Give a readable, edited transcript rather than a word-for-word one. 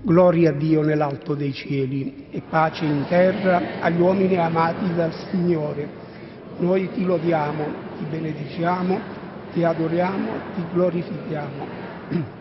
Gloria a Dio nell'alto dei cieli e pace in terra agli uomini amati dal Signore. Noi ti lodiamo, ti benediciamo, ti adoriamo, ti glorifichiamo.